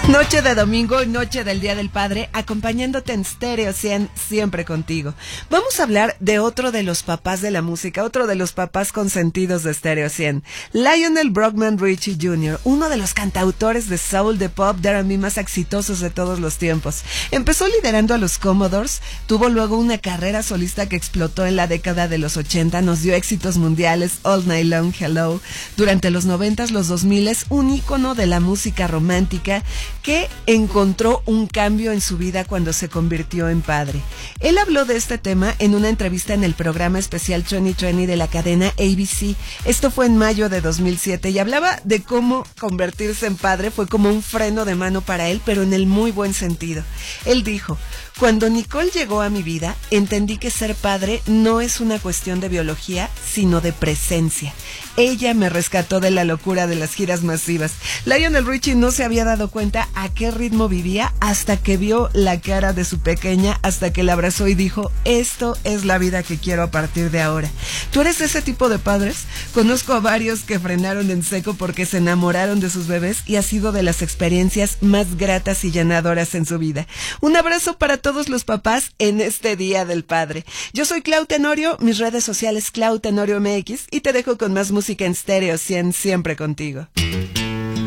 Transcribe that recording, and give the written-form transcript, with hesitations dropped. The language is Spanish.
Noche de domingo, noche del Día del Padre, acompañándote en Stereo 100, siempre contigo. Vamos a hablar de otro de los papás de la música, otro de los papás consentidos de Stereo 100. Lionel Brockman Richie Jr., uno de los cantautores de soul, de pop, de R&B más exitosos de todos los tiempos. Empezó liderando a los Commodores, tuvo luego una carrera solista que explotó en la década de los 80, nos dio éxitos mundiales, All Night Long, Hello. Durante los 90s, los 2000s, un ícono de la música romántica que encontró un cambio en su vida cuando se convirtió en padre. Él habló de este tema en una entrevista en el programa especial 2020 de la cadena ABC. Esto fue en mayo de 2007 y hablaba de cómo convertirse en padre fue como un freno de mano para él, pero en el muy buen sentido. Él dijo: cuando Nicole llegó a mi vida, entendí que ser padre no es una cuestión de biología, sino de presencia. Ella me rescató de la locura de las giras masivas. Lionel Richie no se había dado cuenta a qué ritmo vivía hasta que vio la cara de su pequeña, hasta que la abrazó y dijo: esto es la vida que quiero a partir de ahora. ¿Tú eres ese tipo de padres? Conozco a varios que frenaron en seco porque se enamoraron de sus bebés y ha sido de las experiencias más gratas y llenadoras en su vida. Un abrazo para todos los papás en este Día del Padre. Yo soy Clau Tenorio, mis redes sociales Clau Tenorio MX, y te dejo con más música en Stereo 100, siempre contigo.